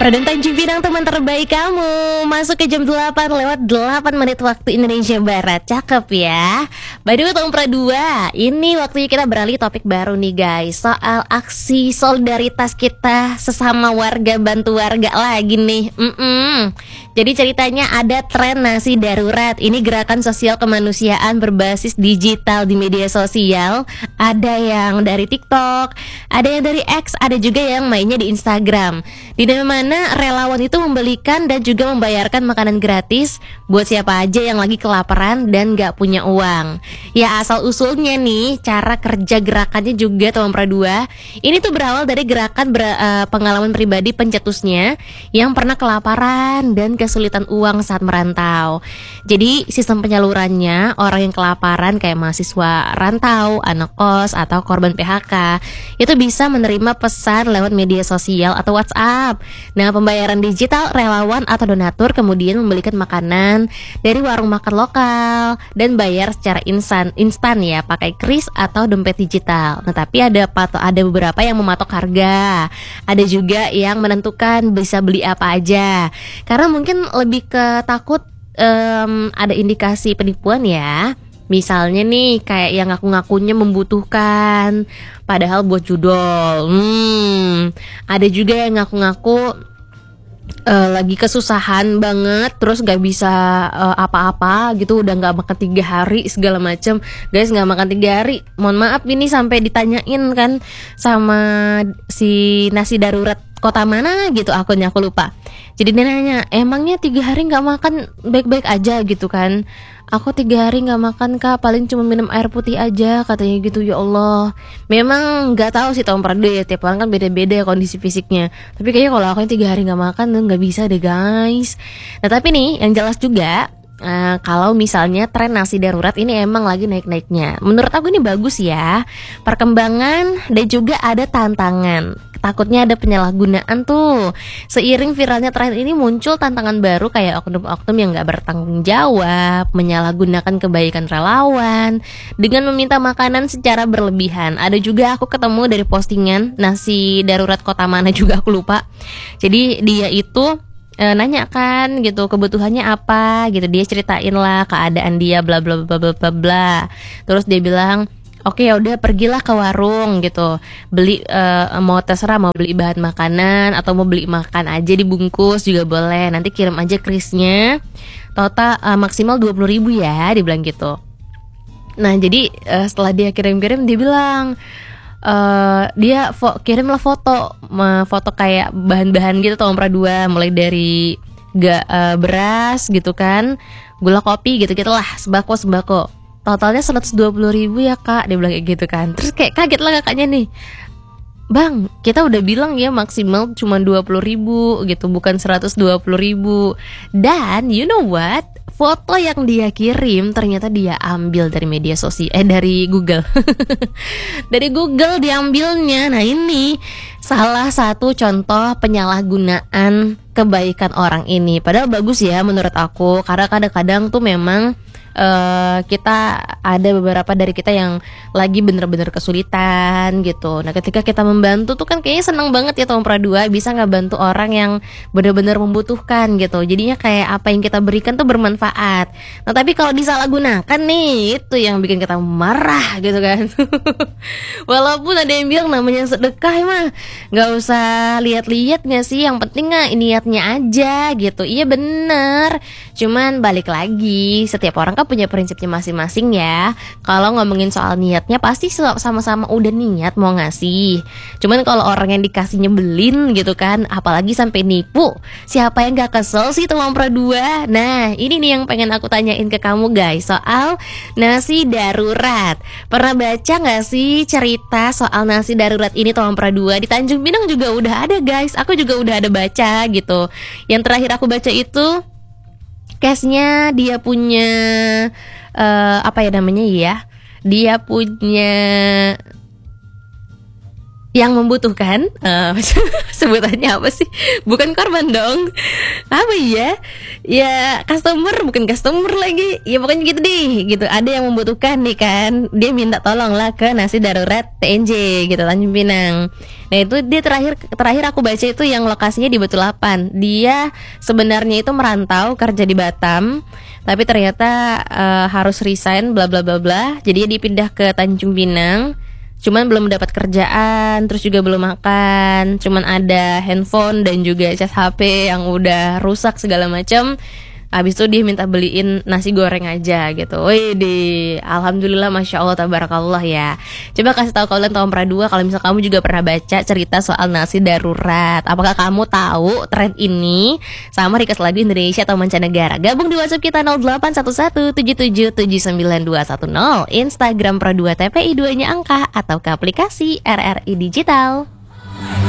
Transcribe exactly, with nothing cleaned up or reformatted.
Raden Tanjung Pinang, teman terbaik kamu. Masuk ke jam delapan lewat delapan menit waktu Indonesia Barat. Cakep ya. By the way, Tom Pra dua, ini waktunya kita beralih topik baru nih guys. Soal aksi solidaritas kita sesama warga, bantu warga lagi nih. Mm-mm. Jadi ceritanya ada tren nasi darurat. Ini gerakan sosial kemanusiaan berbasis digital di media sosial. Ada yang dari TikTok, ada yang dari X, ada juga yang mainnya di Instagram. Di mana relawan itu membelikan dan juga membayarkan makanan gratis buat siapa aja yang lagi kelaparan dan gak punya uang. Ya asal usulnya nih, cara kerja gerakannya juga Tom Pra dua. Ini tuh berawal dari gerakan ber, uh, pengalaman pribadi pencetusnya yang pernah kelaparan dan kesulitan uang saat merantau. Jadi sistem penyalurannya, orang yang kelaparan kayak mahasiswa rantau, anak kos, atau korban P H K itu bisa menerima pesan lewat media sosial atau WhatsApp. Nah, pembayaran digital, relawan atau donatur kemudian membelikan makanan dari warung makan lokal dan bayar secara instan, instan ya, pakai kris atau dompet digital. Nah, tapi ada pato, ada beberapa yang mematok harga. Ada juga yang menentukan bisa beli apa aja. Karena mungkin lebih ke takut um, ada indikasi penipuan ya. Misalnya nih kayak yang ngaku-ngakunya membutuhkan padahal buat judol. Hmm, ada juga yang ngaku-ngaku uh, lagi kesusahan banget, terus gak bisa uh, apa-apa gitu, udah gak makan tiga hari segala macam. Guys, gak makan tiga hari, mohon maaf ini sampai ditanyain kan sama si nasi darurat kota mana gitu, akunnya aku lupa. Jadi dia nanya, emangnya tiga hari gak makan baik-baik aja gitu kan. Aku tiga hari gak makan kak, paling cuma minum air putih aja, katanya gitu. Ya Allah, memang gak tahu sih Tom Pra dua ya, tiap orang kan beda-beda kondisi fisiknya. Tapi kayaknya kalau aku tiga hari gak makan tuh gak bisa deh guys. Nah tapi nih yang jelas juga, Uh, kalau misalnya tren nasi darurat ini emang lagi naik-naiknya. Menurut aku ini bagus ya, perkembangan dan juga ada tantangan. Takutnya ada penyalahgunaan tuh. Seiring viralnya tren ini muncul tantangan baru kayak oknum-oknum yang gak bertanggung jawab, menyalahgunakan kebaikan relawan dengan meminta makanan secara berlebihan. Ada juga aku ketemu dari postingan nasi darurat kota mana juga aku lupa. Jadi dia itu E, nanya kan gitu kebutuhannya apa gitu, dia ceritain lah keadaan dia bla bla bla bla bla bla. Terus dia bilang oke ya udah pergilah ke warung gitu, beli e, mau terserah mau beli bahan makanan atau mau beli makan aja dibungkus juga boleh, nanti kirim aja krisnya, total e, maksimal dua puluh ribu ya, dia bilang gitu. Nah jadi e, setelah dia kirim-kirim dia bilang Uh, dia fo- kirimlah foto foto kayak bahan-bahan gitu Tom Pra dua, mulai dari ga, uh, beras gitu kan, gula kopi gitu-gitu lah, sembako sembako totalnya seratus dua puluh ribu ya kak, dia bilang kayak gitu kan. Terus kayak kaget lah kakaknya nih, bang kita udah bilang ya maksimal cuma dua puluh ribu gitu, bukan seratus dua puluh ribu. Dan you know what, foto yang dia kirim ternyata dia ambil dari media sosial, eh dari Google. Dari Google diambilnya. Nah ini salah satu contoh penyalahgunaan kebaikan orang ini. Padahal bagus ya menurut aku, karena kadang-kadang tuh memang Uh, kita ada beberapa dari kita yang lagi bener-bener kesulitan gitu. Nah ketika kita membantu tuh kan kayaknya seneng banget ya Tom Pra dua bisa ngebantu orang yang bener-bener membutuhkan gitu. Jadinya kayak apa yang kita berikan tuh bermanfaat. Nah tapi kalau disalahgunakan nih, itu yang bikin kita marah gitu kan. Walaupun ada yang bilang namanya sedekah mah gak usah lihat-lihat gak sih, yang penting gak niatnya aja gitu. Iya bener, cuman balik lagi setiap orang punya prinsipnya masing-masing ya. Kalau ngomongin soal niatnya pasti sama-sama udah niat mau ngasih. Cuman kalau orang yang dikasih nyebelin gitu kan, apalagi sampai nipu, siapa yang gak kesel sih Tom Pra dua? Nah ini nih yang pengen aku tanyain ke kamu guys, soal nasi darurat. Pernah baca gak sih cerita soal nasi darurat ini Tom Pra dua? Di Tanjung Pinang juga udah ada guys, aku juga udah ada baca gitu. Yang terakhir aku baca itu case-nya dia punya uh, apa ya namanya ya? Dia punya yang membutuhkan, uh, sebutannya apa sih? Bukan korban dong. Apa ya? Ya customer, bukan customer lagi. Ya pokoknya gitu deh, gitu. Ada yang membutuhkan nih kan. Dia minta tolong lah ke nasi darurat T N J gitu, Tanjung Pinang. Nah itu dia terakhir terakhir aku baca itu yang lokasinya di Batu Lapan. Dia sebenarnya itu merantau kerja di Batam, tapi ternyata uh, harus resign bla bla bla bla. Jadi dia dipindah ke Tanjung Pinang. Cuman belum dapat kerjaan, terus juga belum makan, cuman ada handphone dan juga cas H P yang udah rusak segala macam. Habis itu dia minta beliin nasi goreng aja gitu. Wih, alhamdulillah, masya Allah, tabarakallah ya. Coba kasih tahu kalian Tahun Pradua kalau misal kamu juga pernah baca cerita soal nasi darurat. Apakah kamu tahu tren ini sama request lagu Indonesia atau mancanegara? Gabung di WhatsApp kita nol delapan satu satu tujuh tujuh tujuh sembilan dua satu nol, Instagram Pradua T P I dua nya angka, atau ke aplikasi R R I Digital.